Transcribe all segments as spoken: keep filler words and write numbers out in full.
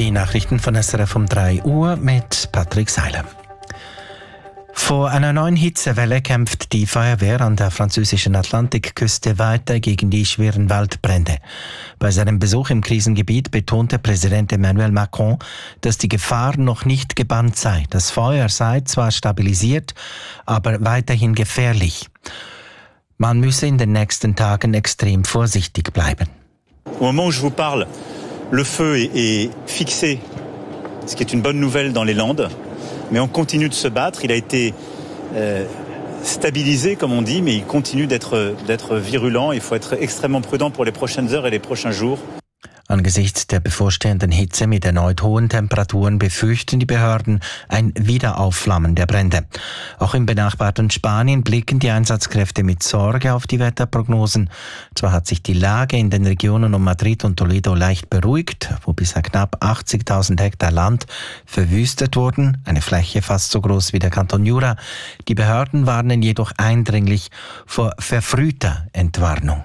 Die Nachrichten von S R F um drei Uhr mit Patrick Seiler. Vor einer neuen Hitzewelle kämpft die Feuerwehr an der französischen Atlantikküste weiter gegen die schweren Waldbrände. Bei seinem Besuch im Krisengebiet betonte Präsident Emmanuel Macron, dass die Gefahr noch nicht gebannt sei. Das Feuer sei zwar stabilisiert, aber weiterhin gefährlich. Man müsse in den nächsten Tagen extrem vorsichtig bleiben. Au moment où je vous parle, le feu est, est fixé, ce qui est une bonne nouvelle dans les Landes. Mais on continue de se battre. Il a été euh, stabilisé, comme on dit, mais il continue d'être, d'être virulent. Il faut être extrêmement prudent pour les prochaines heures et les prochains jours. Angesichts der bevorstehenden Hitze mit erneut hohen Temperaturen befürchten die Behörden ein Wiederaufflammen der Brände. Auch im benachbarten Spanien blicken die Einsatzkräfte mit Sorge auf die Wetterprognosen. Zwar hat sich die Lage in den Regionen um Madrid und Toledo leicht beruhigt, wo bisher knapp achtzigtausend Hektar Land verwüstet wurden, eine Fläche fast so groß wie der Kanton Jura. Die Behörden warnen jedoch eindringlich vor verfrühter Entwarnung.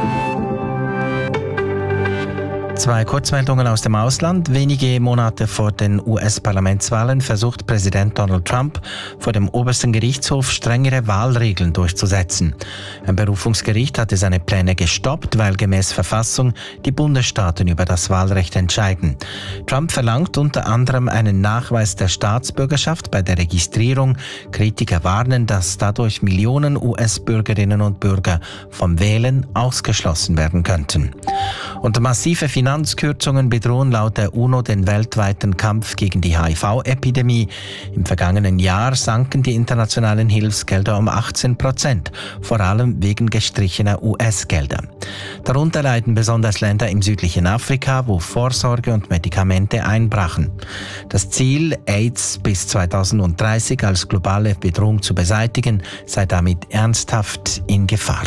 Zwei Kurzmeldungen aus dem Ausland. Wenige Monate vor den U S-Parlamentswahlen versucht Präsident Donald Trump vor dem obersten Gerichtshof strengere Wahlregeln durchzusetzen. Ein Berufungsgericht hatte seine Pläne gestoppt, weil gemäß Verfassung die Bundesstaaten über das Wahlrecht entscheiden. Trump verlangt unter anderem einen Nachweis der Staatsbürgerschaft bei der Registrierung. Kritiker warnen, dass dadurch Millionen U S-Bürgerinnen und Bürger vom Wählen ausgeschlossen werden könnten. Und massive Finanzkürzungen bedrohen laut der UNO den weltweiten Kampf gegen die H I V-Epidemie. Im vergangenen Jahr sanken die internationalen Hilfsgelder um achtzehn Prozent, vor allem wegen gestrichener U S-Gelder. Darunter leiden besonders Länder im südlichen Afrika, wo Vorsorge und Medikamente einbrachen. Das Ziel, AIDS bis zweitausenddreißig als globale Bedrohung zu beseitigen, sei damit ernsthaft in Gefahr.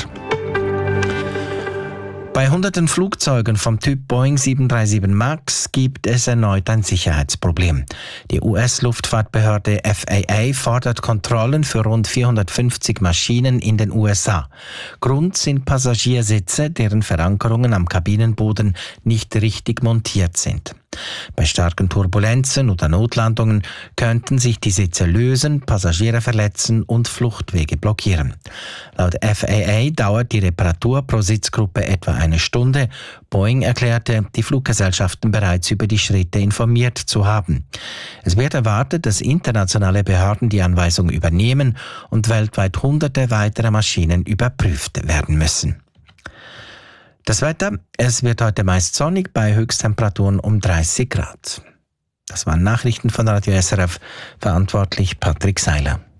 Bei hunderten Flugzeugen vom Typ Boeing sieben drei sieben Max gibt es erneut ein Sicherheitsproblem. Die U S-Luftfahrtbehörde F A A fordert Kontrollen für rund vierhundertfünfzig Maschinen in den U S A. Grund sind Passagiersitze, deren Verankerungen am Kabinenboden nicht richtig montiert sind. Bei starken Turbulenzen oder Notlandungen könnten sich die Sitze lösen, Passagiere verletzen und Fluchtwege blockieren. Laut F A A dauert die Reparatur pro Sitzgruppe etwa eine Stunde. Boeing erklärte, die Fluggesellschaften bereits über die Schritte informiert zu haben. Es wird erwartet, dass internationale Behörden die Anweisung übernehmen und weltweit hunderte weitere Maschinen überprüft werden müssen. Das Wetter, es wird heute meist sonnig bei Höchsttemperaturen um dreißig Grad. Das waren Nachrichten von Radio S R F, verantwortlich Patrick Seiler.